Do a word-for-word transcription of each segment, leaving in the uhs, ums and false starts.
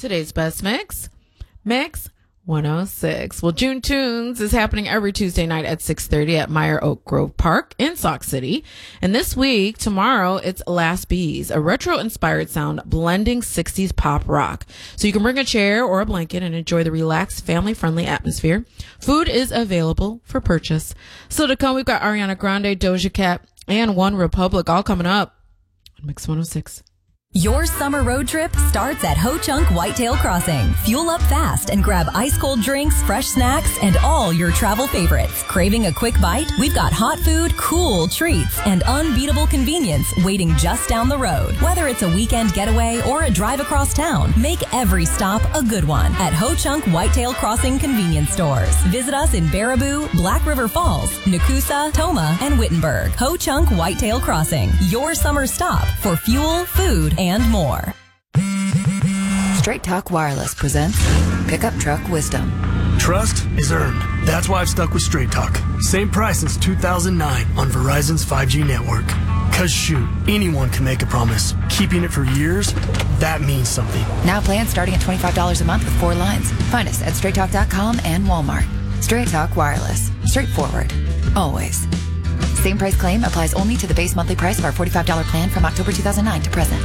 Today's best mix, Mix one oh six. Well, June Tunes is happening every Tuesday night at six thirty at Meyer Oak Grove Park in Sauk City. And this week, tomorrow, it's Last Bees, a retro-inspired sound blending sixties pop rock. So you can bring a chair or a blanket and enjoy the relaxed, family-friendly atmosphere. Food is available for purchase. So to come, we've got Ariana Grande, Doja Cat, and One Republic all coming up on Mix one oh six. Your summer road trip starts at Ho Chunk Whitetail Crossing. Fuel up fast and grab ice cold drinks, fresh snacks, and all your travel favorites. Craving a quick bite? We've got hot food, cool treats, and unbeatable convenience waiting just down the road. Whether it's a weekend getaway or a drive across town, make every stop a good one at Ho Chunk Whitetail Crossing convenience stores. Visit us in Baraboo, Black River Falls, Nakusa, Toma, and Wittenberg. Ho Chunk Whitetail Crossing, your summer stop for fuel, food, and and more. Straight Talk Wireless presents Pickup Truck Wisdom. Trust is earned. That's why I've stuck with Straight Talk. Same price since two thousand nine on Verizon's five G network. Cause shoot, anyone can make a promise. Keeping it for years, that means something. Now plans starting at twenty-five dollars a month with four lines. Find us at straight talk dot com and Walmart. Straight Talk Wireless. Straightforward. Always. Same price claim applies only to the base monthly price of our forty-five dollars plan from October two thousand nine to present.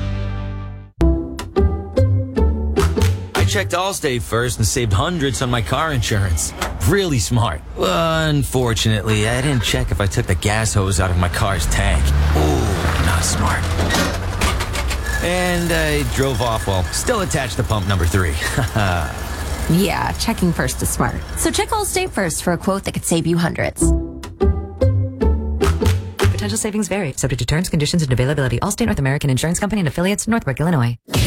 I checked Allstate first and saved hundreds on my car insurance. Really smart. Unfortunately, I didn't check if I took the gas hose out of my car's tank. Ooh, not smart. And I drove off while still attached to pump number three. Yeah, checking first is smart. So check Allstate first for a quote that could save you hundreds. Potential savings vary, subject to terms, conditions, and availability. Allstate North American Insurance Company and affiliates, Northbrook, Illinois.